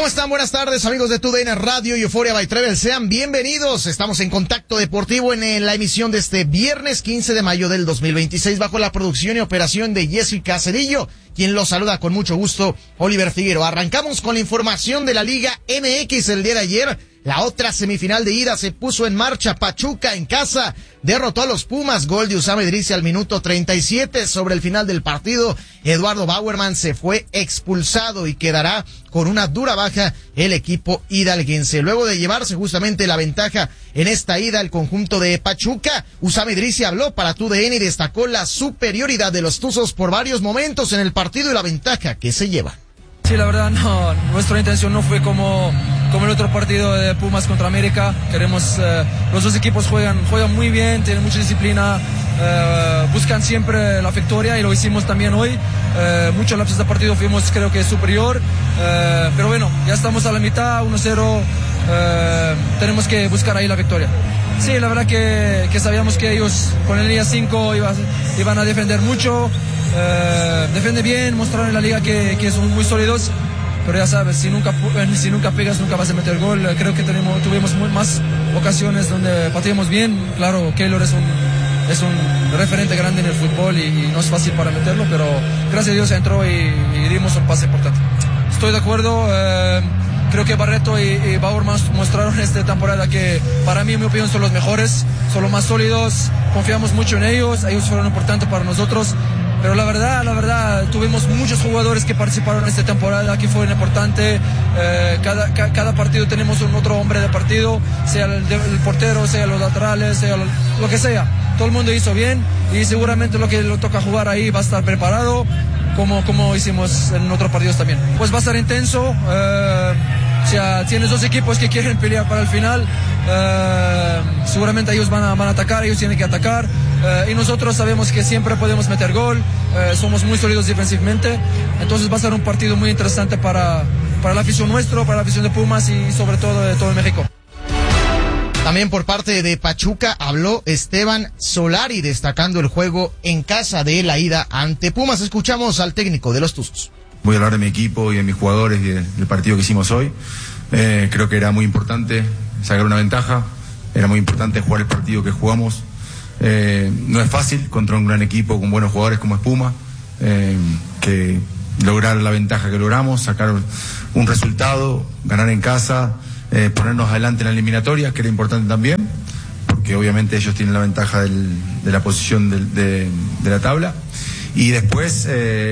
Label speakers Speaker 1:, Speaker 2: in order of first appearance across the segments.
Speaker 1: ¿Cómo están? Buenas tardes, amigos de TUDN Radio y Euphoria by Travel. Sean bienvenidos. Estamos en Contacto Deportivo en la emisión de este viernes 15 de mayo del 2026 bajo la producción y operación de Jessica Cedillo, quien los saluda con mucho gusto, Oliver Figueroa. Arrancamos con la información de la Liga MX el día de ayer. La otra semifinal de ida se puso en marcha. Pachuca en casa derrotó a los Pumas. Gol de Usama Idrissi al minuto 37. Sobre el final del partido, Eduardo Bauerman se fue expulsado y quedará con una dura baja el equipo hidalguense. Luego de llevarse justamente la ventaja en esta ida, el conjunto de Pachuca, Usama Idrissi habló para TUDN y destacó la superioridad de los Tuzos por varios momentos en el partido y la ventaja que se lleva.
Speaker 2: Sí, la verdad no, nuestra intención no fue como el otro partido de Pumas contra América. Queremos, los dos equipos juegan muy bien, tienen mucha disciplina, buscan siempre la victoria y lo hicimos también hoy. Muchos lapsos de partido fuimos, creo que superior, pero bueno, ya estamos a la mitad, 1-0, tenemos que buscar ahí la victoria. Sí, la verdad que sabíamos que ellos con el línea 5 iban a defender mucho. Defiende bien, mostraron en la liga que son muy sólidos, pero ya sabes, si nunca pegas, nunca vas a meter gol. Creo que tuvimos más ocasiones donde pateamos bien. Claro, Keylor es un referente grande en el fútbol y no es fácil para meterlo, pero gracias a Dios entró y dimos un pase importante. Estoy de acuerdo, creo que Barreto y Bauerman mostraron esta temporada que para mí, en mi opinión, son los mejores, son los más sólidos, confiamos mucho en ellos fueron importantes para nosotros. Pero la verdad, tuvimos muchos jugadores que participaron en esta temporada, que fueron importantes. Cada partido tenemos un otro hombre de partido, sea el portero, sea los laterales, sea lo que sea. Todo el mundo hizo bien y seguramente lo que le toca jugar ahí va a estar preparado, como hicimos en otros partidos también. Pues va a estar intenso. O sea, tienes dos equipos que quieren pelear para el final. Seguramente ellos van a atacar, ellos tienen que atacar. Y nosotros sabemos que siempre podemos meter gol, somos muy sólidos defensivamente, entonces va a ser un partido muy interesante para la afición nuestro, para la afición de Pumas y sobre todo de todo México.
Speaker 1: También por parte de Pachuca habló Esteban Solari, destacando el juego en casa de la ida ante Pumas. Escuchamos al técnico de los Tuzos.
Speaker 3: Voy a hablar de mi equipo y de mis jugadores y del partido que hicimos hoy. Creo que era muy importante sacar una ventaja, era muy importante jugar el partido que jugamos. No es fácil contra un gran equipo con buenos jugadores como es Puma, que lograr la ventaja que logramos, sacar un resultado, ganar en casa, ponernos adelante en la eliminatoria, que era importante también, porque obviamente ellos tienen la ventaja de la posición de la tabla. Y después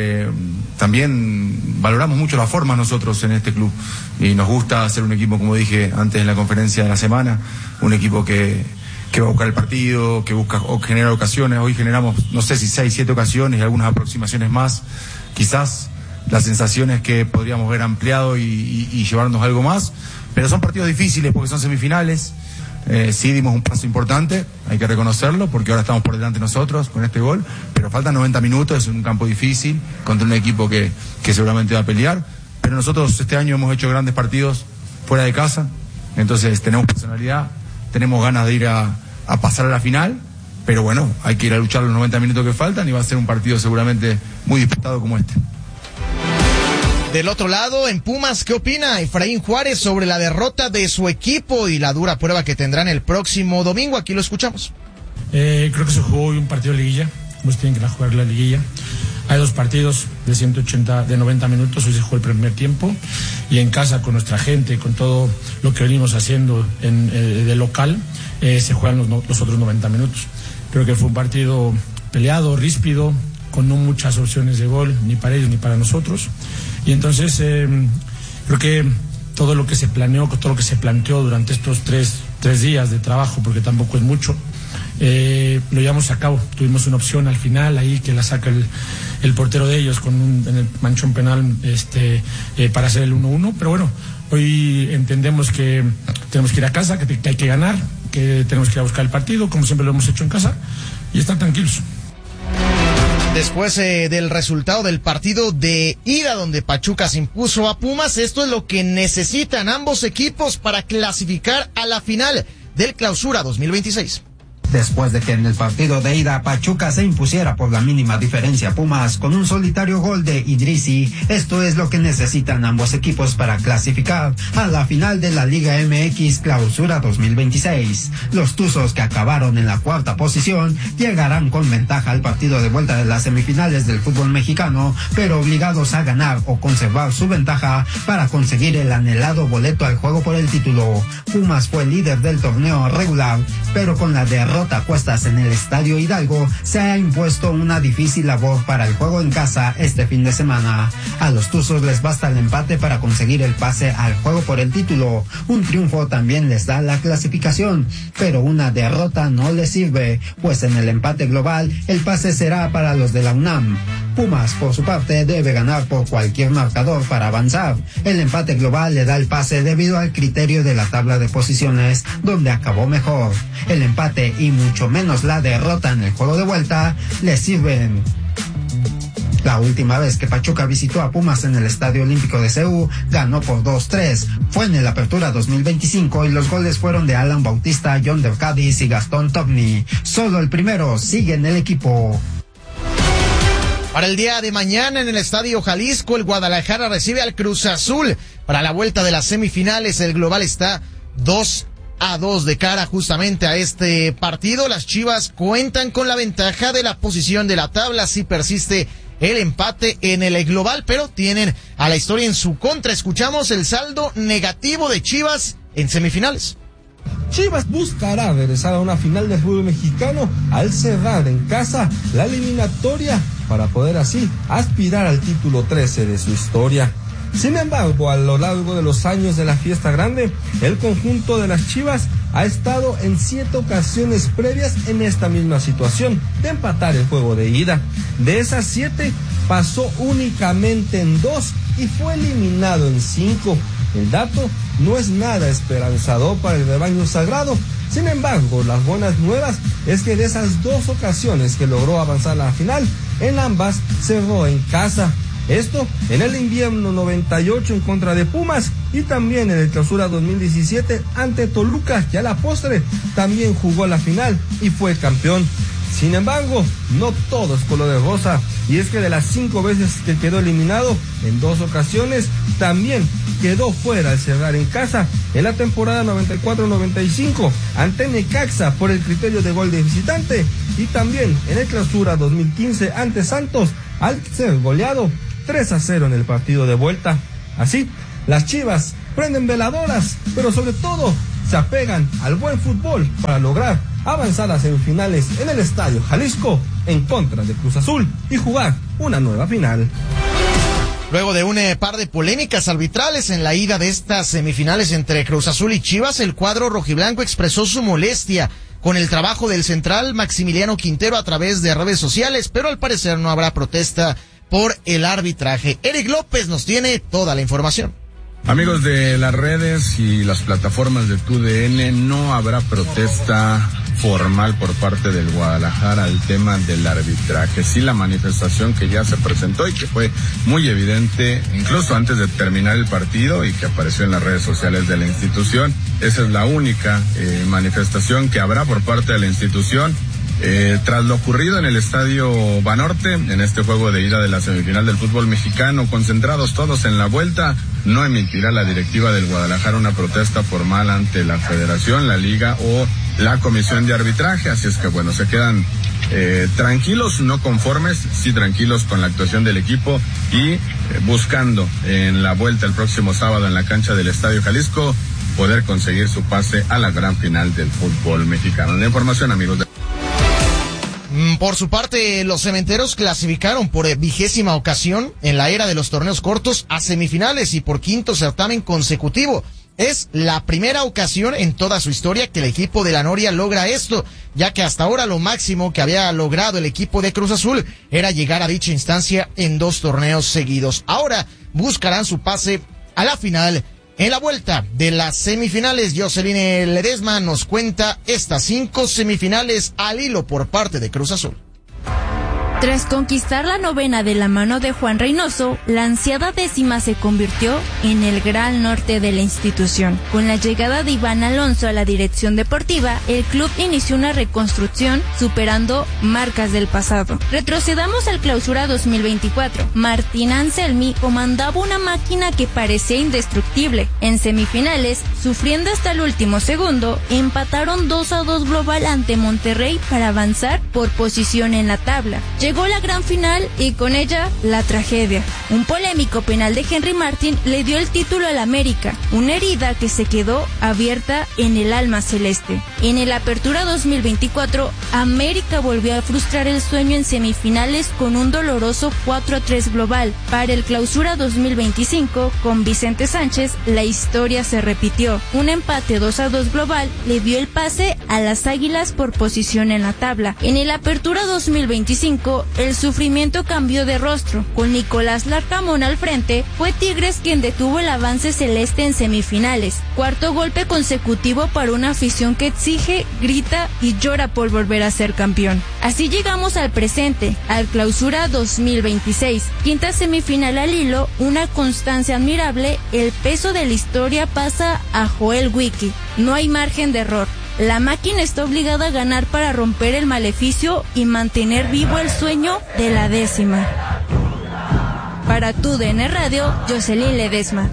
Speaker 3: también valoramos mucho las formas nosotros en este club y nos gusta hacer un equipo, como dije antes en la conferencia de la semana, un equipo que va a buscar el partido, que busca generar ocasiones. Hoy generamos, no sé si 6, 7 ocasiones y algunas aproximaciones más. Quizás la sensación es que podríamos haber ampliado y llevarnos algo más, pero son partidos difíciles porque son semifinales. Sí dimos un paso importante, hay que reconocerlo, porque ahora estamos por delante nosotros con este gol, pero faltan 90 minutos, es un campo difícil contra un equipo que seguramente va a pelear, pero nosotros este año hemos hecho grandes partidos fuera de casa, entonces tenemos personalidad, tenemos ganas de ir a pasar a la final, pero bueno, hay que ir a luchar los 90 minutos que faltan y va a ser un partido seguramente muy disputado como este.
Speaker 1: Del otro lado, en Pumas, ¿qué opina Efraín Juárez sobre la derrota de su equipo y la dura prueba que tendrán el próximo domingo? Aquí lo escuchamos.
Speaker 4: Creo que se jugó hoy un partido de liguilla, pues tienen que jugar la liguilla. Hay dos partidos de 90 minutos, hoy se jugó el primer tiempo y en casa con nuestra gente, con todo lo que venimos haciendo de local, se juegan los otros 90 minutos. Creo que fue un partido peleado, ríspido, con no muchas opciones de gol, ni para ellos ni para nosotros. Y entonces creo que todo lo que se planeó, todo lo que se planteó durante estos tres días de trabajo, porque tampoco es mucho, lo llevamos a cabo. Tuvimos una opción al final ahí que la saca el portero de ellos en el manchón penal para hacer el 1-1, pero bueno, hoy entendemos que tenemos que ir a casa, que hay que ganar, que tenemos que ir a buscar el partido, como siempre lo hemos hecho en casa, y estar tranquilos.
Speaker 1: Después del resultado del partido de ida donde Pachuca se impuso a Pumas, esto es lo que necesitan ambos equipos para clasificar a la final del Clausura 2026.
Speaker 5: Después de que en el partido de ida Pachuca se impusiera por la mínima diferencia a Pumas con un solitario gol de Idrissi, esto es lo que necesitan ambos equipos para clasificar a la final de la Liga MX Clausura 2026. Los Tuzos, que acabaron en la cuarta posición, llegarán con ventaja al partido de vuelta de las semifinales del fútbol mexicano, pero obligados a ganar o conservar su ventaja para conseguir el anhelado boleto al juego por el título. Pumas fue líder del torneo regular, pero con la derrota a cuestas en el Estadio Hidalgo se ha impuesto una difícil labor para el juego en casa este fin de semana. A los Tuzos les basta el empate para conseguir el pase al juego por el título. Un triunfo también les da la clasificación, pero una derrota no les sirve, pues en el empate global el pase será para los de la UNAM. Pumas, por su parte, debe ganar por cualquier marcador para avanzar. El empate global le da el pase debido al criterio de la tabla de posiciones, donde acabó mejor. El empate y mucho menos la derrota en el juego de vuelta le sirven. La última vez que Pachuca visitó a Pumas en el Estadio Olímpico de Seúl, ganó por 2-3. Fue en el Apertura 2025 y los goles fueron de Alan Bautista, John Del Cádiz y Gastón Togni. Solo el primero sigue en el equipo.
Speaker 1: Para el día de mañana en el Estadio Jalisco, el Guadalajara recibe al Cruz Azul. Para la vuelta de las semifinales, el global está 2-2 de cara justamente a este partido. Las Chivas cuentan con la ventaja de la posición de la tabla si persiste el empate en el global, pero tienen a la historia en su contra. Escuchamos el saldo negativo de Chivas en semifinales.
Speaker 6: Chivas buscará regresar a una final del fútbol mexicano al cerrar en casa la eliminatoria para poder así aspirar al título 13 de su historia. Sin embargo, a lo largo de los años de la fiesta grande, el conjunto de las Chivas ha estado en 7 ocasiones previas en esta misma situación de empatar el juego de ida. De esas 7, pasó únicamente en 2 y fue eliminado en 5. El dato no es nada esperanzador para el rebaño sagrado. Sin embargo, las buenas nuevas es que de esas 2 ocasiones que logró avanzar a la final, en ambas cerró en casa. Esto en el invierno 98 en contra de Pumas y también en el Clausura 2017 ante Toluca, que a la postre también jugó la final y fue campeón. Sin embargo, no todo es color de rosa, y es que de las 5 veces que quedó eliminado, en 2 ocasiones también quedó fuera al cerrar en casa, en la temporada 94-95 ante Necaxa por el criterio de gol de visitante, y también en el Clausura 2015 ante Santos al ser goleado 3-0 en el partido de vuelta. Así, las Chivas prenden veladoras, pero sobre todo se apegan al buen fútbol para lograr avanzar a semifinales en el Estadio Jalisco en contra de Cruz Azul y jugar una nueva final.
Speaker 1: Luego de un par de polémicas arbitrales en la ida de estas semifinales entre Cruz Azul y Chivas, el cuadro rojiblanco expresó su molestia con el trabajo del central Maximiliano Quintero a través de redes sociales, pero al parecer no habrá protesta por el arbitraje. Eric López nos tiene toda la información.
Speaker 7: Amigos de las redes y las plataformas de TUDN, no habrá protesta formal por parte del Guadalajara al tema del arbitraje. Sí, la manifestación que ya se presentó y que fue muy evidente incluso antes de terminar el partido y que apareció en las redes sociales de la institución. Esa es la única manifestación que habrá por parte de la institución. Tras lo ocurrido en el Estadio Banorte, en este juego de ida de la semifinal del fútbol mexicano, concentrados todos en la vuelta, no emitirá la directiva del Guadalajara una protesta formal ante la Federación, la Liga o la Comisión de Arbitraje. Así es que bueno, se quedan tranquilos, no conformes, sí tranquilos con la actuación del equipo y buscando en la vuelta el próximo sábado en la cancha del Estadio Jalisco poder conseguir su pase a la gran final del fútbol mexicano. La información, amigos de...
Speaker 1: Por su parte, los cementeros clasificaron por 20ª ocasión en la era de los torneos cortos a semifinales y por 5º certamen consecutivo. Es la primera ocasión en toda su historia que el equipo de la Noria logra esto, ya que hasta ahora lo máximo que había logrado el equipo de Cruz Azul era llegar a dicha instancia en 2 torneos seguidos. Ahora buscarán su pase a la final. En la vuelta de las semifinales, Jocelyn Ledesma nos cuenta estas 5 semifinales al hilo por parte de Cruz Azul.
Speaker 8: Tras conquistar la 9ª de la mano de Juan Reynoso, la ansiada 10ª se convirtió en el gran norte de la institución. Con la llegada de Iván Alonso a la dirección deportiva, el club inició una reconstrucción superando marcas del pasado. Retrocedamos al Clausura 2024. Martín Anselmi comandaba una máquina que parecía indestructible. En semifinales, sufriendo hasta el último segundo, empataron 2-2 global ante Monterrey para avanzar por posición en la tabla. Llegó la gran final y con ella la tragedia. Un polémico penal de Henry Martin le dio el título al América, una herida que se quedó abierta en el alma celeste. En el Apertura 2024, América volvió a frustrar el sueño en semifinales con un doloroso 4-3 global. Para el Clausura 2025, con Vicente Sánchez, la historia se repitió. Un empate 2-2 global le dio el pase a las Águilas por posición en la tabla. En el Apertura 2025, el sufrimiento cambió de rostro. Con Nicolás Larcamón al frente, fue Tigres quien detuvo el avance celeste en semifinales. Cuarto golpe consecutivo para una afición que exige, grita y llora por volver a ser campeón. Así llegamos al presente, al Clausura 2026. Quinta semifinal al hilo, una constancia admirable, el peso de la historia pasa a Joel Wiki. No hay margen de error. La máquina está obligada a ganar para romper el maleficio y mantener vivo el sueño de la 10ª. Para TUDN Radio, Jocelyn Ledesma.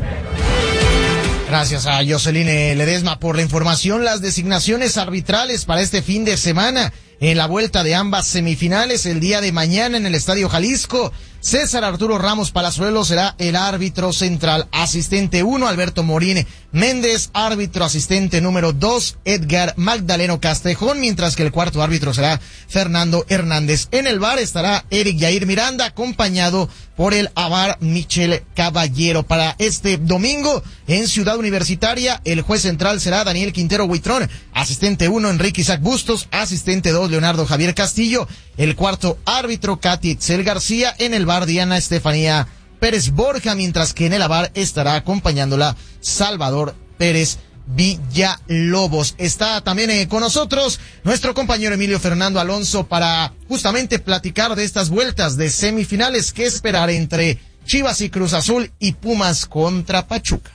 Speaker 1: Gracias a Jocelyn Ledesma por la información. Las designaciones arbitrales para este fin de semana en la vuelta de ambas semifinales el día de mañana en el Estadio Jalisco. César Arturo Ramos Palazuelo será el árbitro central. Asistente 1, Alberto Morín Méndez. Árbitro asistente número 2, Edgar Magdaleno Castejón. Mientras que el cuarto árbitro será Fernando Hernández. En el VAR estará Eric Yair Miranda, acompañado por el AVAR Michel Caballero. Para este domingo, en Ciudad Universitaria, el juez central será Daniel Quintero Huitrón. Asistente 1, Enrique Isaac Bustos. Asistente 2, Leonardo Javier Castillo. El cuarto árbitro, Katy Itzel García. En el VAR, Diana Estefanía Pérez Borja, mientras que en el AVAR estará acompañándola Salvador Pérez Villalobos. Está también con nosotros nuestro compañero Emilio Fernando Alonso para justamente platicar de estas vueltas de semifinales que esperar entre Chivas y Cruz Azul y Pumas contra Pachuca.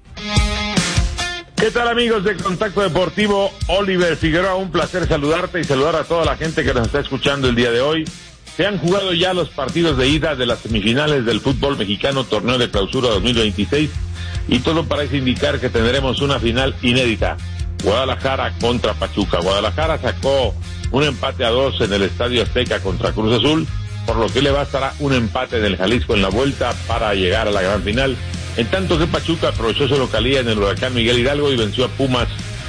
Speaker 9: ¿Qué tal, amigos de Contacto Deportivo? Oliver Figueroa, un placer saludarte y saludar a toda la gente que nos está escuchando el día de hoy. Se han jugado ya los partidos de ida de las semifinales del fútbol mexicano, torneo de clausura 2026, y todo parece indicar que tendremos una final inédita. Guadalajara contra Pachuca. Guadalajara sacó un empate a 2 en el Estadio Azteca contra Cruz Azul, por lo que le bastará un empate en el Jalisco en la vuelta para llegar a la gran final. En tanto que Pachuca aprovechó su localía en el Huracán Miguel Hidalgo y venció a Pumas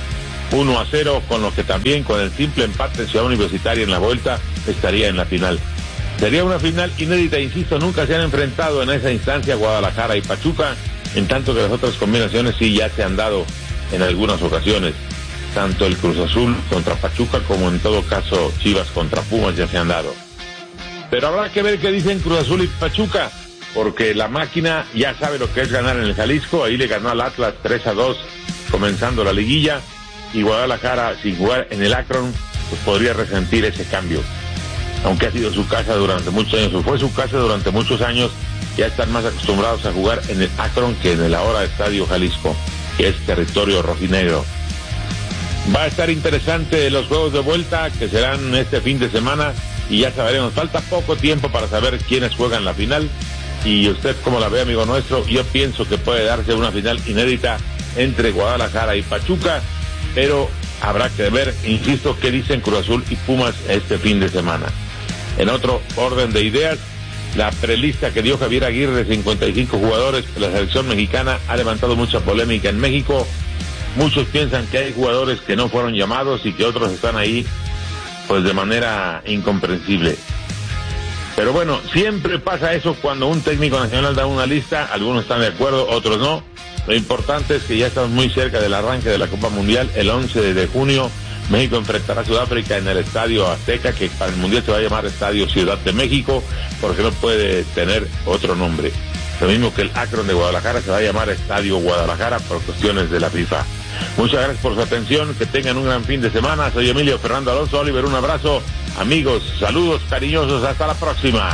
Speaker 9: 1-0, con lo que también con el simple empate en Ciudad Universitaria en la vuelta estaría en la final. Sería una final inédita, insisto, nunca se han enfrentado en esa instancia Guadalajara y Pachuca, en tanto que las otras combinaciones sí ya se han dado en algunas ocasiones. Tanto el Cruz Azul contra Pachuca como en todo caso Chivas contra Pumas ya se han dado. Pero habrá que ver qué dicen Cruz Azul y Pachuca, porque la máquina ya sabe lo que es ganar en el Jalisco. Ahí le ganó al Atlas 3-2 comenzando la liguilla, y Guadalajara sin jugar en el Akron pues podría resentir ese cambio, aunque ha sido su casa durante muchos años, fue su casa durante muchos años. Ya están más acostumbrados a jugar en el Akron que en el ahora Estadio Jalisco, que es territorio rojinegro. Va a estar interesante los juegos de vuelta que serán este fin de semana y ya sabremos. Falta poco tiempo para saber quiénes juegan la final. Y usted, como la ve, amigo nuestro, yo pienso que puede darse una final inédita entre Guadalajara y Pachuca, pero habrá que ver, insisto, qué dicen Cruz Azul y Pumas este fin de semana. En otro orden de ideas, la prelista que dio Javier Aguirre de 55 jugadores de la selección mexicana ha levantado mucha polémica en México. Muchos piensan que hay jugadores que no fueron llamados y que otros están ahí pues de manera incomprensible. Pero bueno, siempre pasa eso cuando un técnico nacional da una lista, algunos están de acuerdo, otros no. Lo importante es que ya estamos muy cerca del arranque de la Copa Mundial. El 11 de junio México enfrentará a Sudáfrica en el Estadio Azteca, que para el Mundial se va a llamar Estadio Ciudad de México, porque no puede tener otro nombre. Lo mismo que el Akron de Guadalajara se va a llamar Estadio Guadalajara por cuestiones de la FIFA. Muchas gracias por su atención, que tengan un gran fin de semana. Soy Emilio Fernando Alonso. Oliver, un abrazo Amigos, saludos cariñosos, hasta la próxima.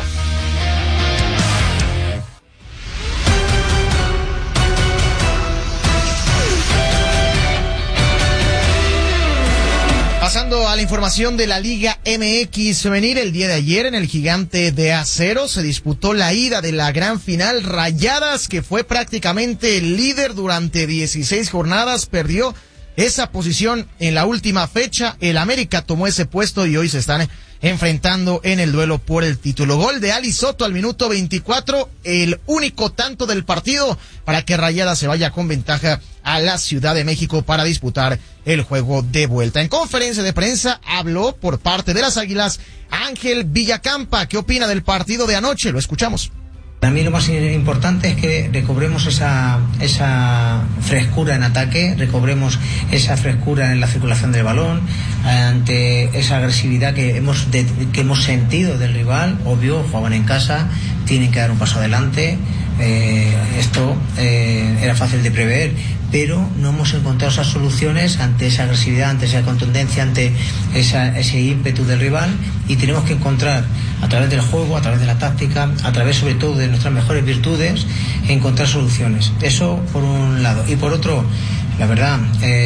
Speaker 1: Pasando a la información de la Liga MX femenil, el día de ayer en el Gigante de Acero se disputó la ida de la gran final. Rayadas, que fue prácticamente el líder durante 16 jornadas, perdió esa posición en la última fecha. El América tomó ese puesto y hoy se están enfrentando en el duelo por el título. Gol de Ali Soto al minuto 24, el único tanto del partido para que Rayadas se vaya con ventaja a la Ciudad de México para disputar el juego de vuelta. En conferencia de prensa habló por parte de las Águilas Ángel Villacampa. ¿Qué opina del partido de anoche? Lo escuchamos.
Speaker 10: Para mí lo más importante es que recobremos esa frescura en ataque, recobremos esa frescura en la circulación del balón, ante esa agresividad que hemos sentido del rival. Obvio, jugaban en casa, tienen que dar un paso adelante. Esto era fácil de prever, pero no hemos encontrado esas soluciones ante esa agresividad, ante esa contundencia, ante ese ímpetu del rival, y tenemos que encontrar a través del juego, a través de la táctica, a través sobre todo de nuestras mejores virtudes, encontrar soluciones. Eso por un lado. Y por otro, la verdad,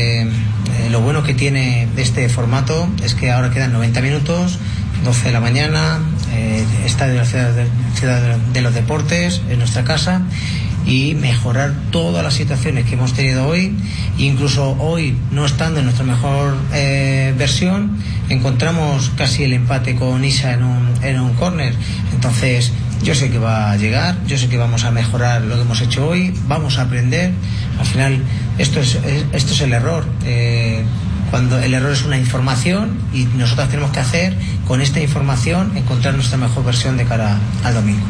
Speaker 10: lo bueno que tiene este formato es que ahora quedan 90 minutos, 12 de la mañana, estadio de la Ciudad de los Deportes, en nuestra casa, y mejorar todas las situaciones que hemos tenido hoy. Incluso hoy, no estando en nuestra mejor versión, encontramos casi el empate con Isa en un córner. Entonces yo sé que va a llegar, yo sé que vamos a mejorar lo que hemos hecho hoy, vamos a aprender. Al final esto es el error, cuando el error es una información, y nosotros tenemos que hacer con esta información encontrar nuestra mejor versión de cara al domingo.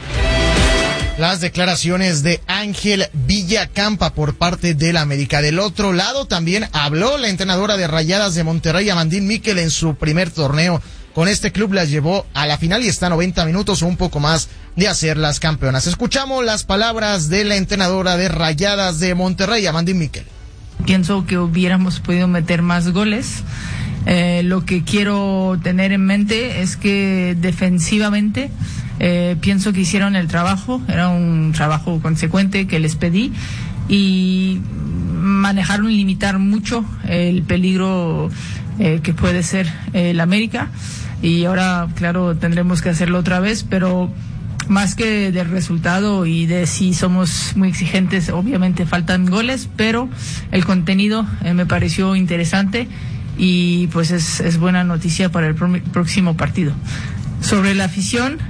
Speaker 1: Las declaraciones de Ángel Villacampa por parte del América. Del otro lado también habló la entrenadora de Rayadas de Monterrey, Amandine Miquel, en su primer torneo con este club. Las llevó a la final y está a 90 minutos o un poco más de hacer las campeonas. Escuchamos las palabras de la entrenadora de Rayadas de Monterrey, Amandine Miquel.
Speaker 11: Pienso que hubiéramos podido meter más goles. Lo que quiero tener en mente es que defensivamente pienso que hicieron el trabajo, era un trabajo consecuente que les pedí, y manejaron y limitar mucho el peligro que puede ser el América, y ahora claro tendremos que hacerlo otra vez, pero más que del resultado y de si somos muy exigentes, obviamente faltan goles, pero el contenido me pareció interesante y pues es buena noticia para el próximo partido. Sobre la afición,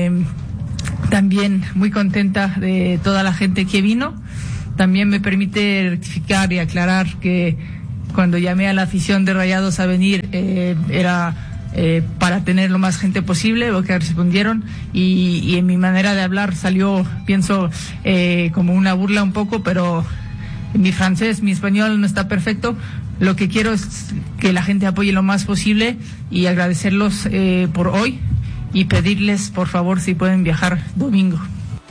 Speaker 11: también muy contenta de toda la gente que vino. También me permite rectificar y aclarar que cuando llamé a la afición de Rayados a venir era para tener lo más gente posible, lo que respondieron, y en mi manera de hablar salió, pienso, como una burla un poco, pero mi francés, mi español no está perfecto. Lo que quiero es que la gente apoye lo más posible y agradecerlos por hoy y pedirles por favor si pueden viajar domingo.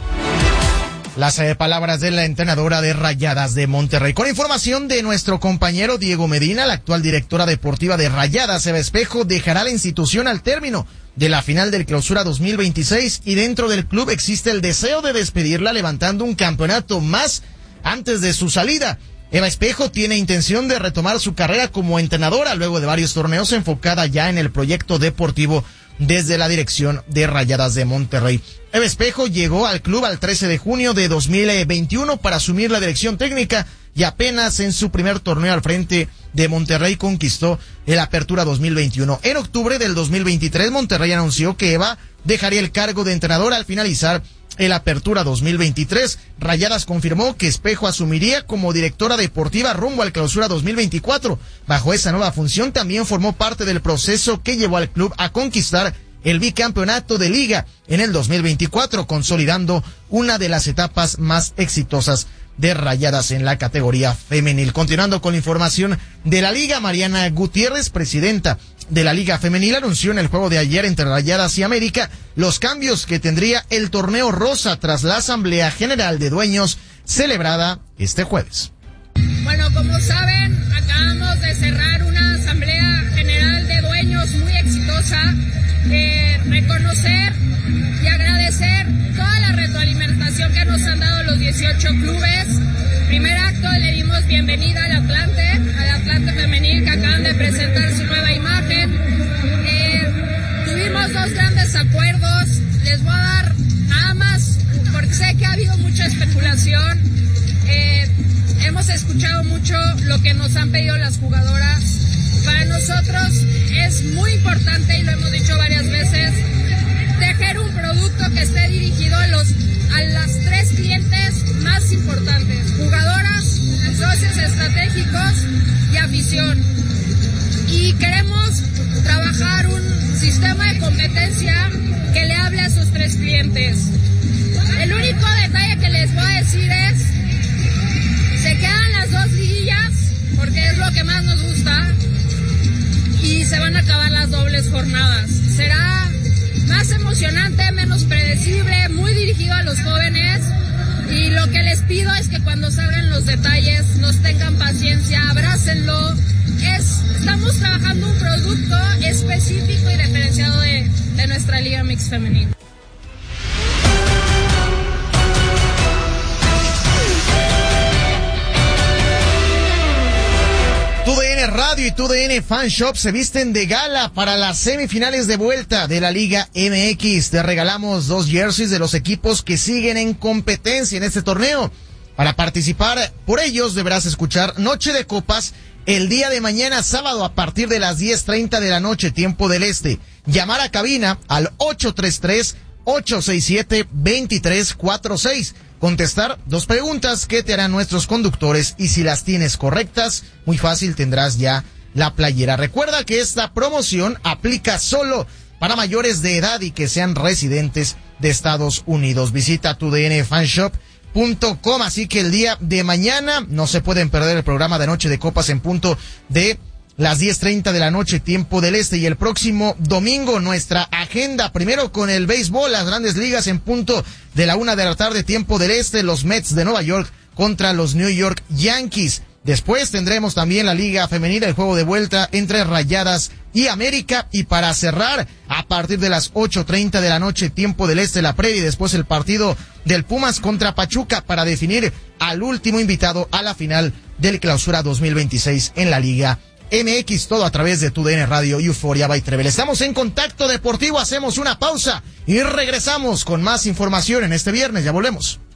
Speaker 1: Las palabras de la entrenadora de Rayadas de Monterrey. Con información de nuestro compañero Diego Medina, la actual directora deportiva de Rayadas, Eva Espejo, dejará la institución al término de la final del Clausura 2026, y dentro del club existe el deseo de despedirla levantando un campeonato más antes de su salida. Eva Espejo tiene intención de retomar su carrera como entrenadora luego de varios torneos, enfocada ya en el proyecto deportivo desde la dirección de Rayadas de Monterrey. Eva Espejo llegó al club al 13 de junio de 2021 para asumir la dirección técnica, y apenas en su primer torneo al frente de Monterrey conquistó el Apertura 2021. En octubre del 2023, Monterrey anunció que Eva dejaría el cargo de entrenadora al finalizar el Apertura 2023. Rayadas confirmó que Espejo asumiría como directora deportiva rumbo al Clausura 2024. Bajo esa nueva función también formó parte del proceso que llevó al club a conquistar el bicampeonato de Liga en el 2024, consolidando una de las etapas más exitosas de Rayadas en la categoría femenil. Continuando con la información de la Liga, Mariana Gutiérrez, presidenta de la Liga Femenil, anunció en el juego de ayer entre Rayadas y América los cambios que tendría el torneo rosa tras la Asamblea General de Dueños celebrada este jueves.
Speaker 12: Bueno, como saben, acabamos de cerrar una Asamblea General de Dueños años muy exitosa, reconocer y agradecer toda la retroalimentación que nos han dado los 18 clubes. Primer acto le dimos bienvenida al Atlante femenil, que acaban de presentar su nueva imagen. Tuvimos 2 grandes acuerdos, les voy a dar nada más, porque sé que ha habido mucha especulación. Hemos escuchado mucho lo que nos han pedido las jugadoras. Para nosotros es muy importante, y lo hemos dicho varias veces, tejer un producto que esté dirigido a las 3 clientes más importantes: jugadoras, socios estratégicos y afición. Y queremos trabajar un sistema de competencia que le hable a esos 3 clientes. El único detalle que les voy a decir es: se quedan las 2 liguillas, porque es lo que más nos gusta, y se van a acabar las dobles jornadas. Será más emocionante, menos predecible, muy dirigido a los jóvenes, y lo que les pido es que cuando salgan los detalles nos tengan paciencia, abrácenlo. Estamos trabajando un producto específico y diferenciado de nuestra Liga Mix Femenil.
Speaker 1: TUDN Radio y TUDN Fan Shop se visten de gala para las semifinales de vuelta de la Liga MX. Te regalamos 2 jerseys de los equipos que siguen en competencia en este torneo. Para participar por ellos deberás escuchar Noche de Copas el día de mañana sábado a partir de las 10:30 de la noche, tiempo del este. Llamar a cabina al 833-867-2346. Contestar 2 preguntas que te harán nuestros conductores, y si las tienes correctas, muy fácil, tendrás ya la playera. Recuerda que esta promoción aplica solo para mayores de edad y que sean residentes de Estados Unidos. Visita tudnfanshop.com, así que el día de mañana no se pueden perder el programa de Noche de Copas en punto de las 10:30 de la noche, tiempo del este. Y el próximo domingo nuestra agenda, primero con el béisbol, las Grandes Ligas en punto de la 1 de la tarde, tiempo del este, los Mets de Nueva York contra los New York Yankees. Después tendremos también la Liga Femenil, el juego de vuelta entre Rayadas y América. Y para cerrar, a partir de las 8:30 de la noche, tiempo del este, la previa, y después el partido del Pumas contra Pachuca para definir al último invitado a la final del Clausura 2026 en la Liga MX, todo a través de TUDN Radio y Euforia by Trevel. Estamos en Contacto Deportivo, hacemos una pausa y regresamos con más información en este viernes. Ya volvemos.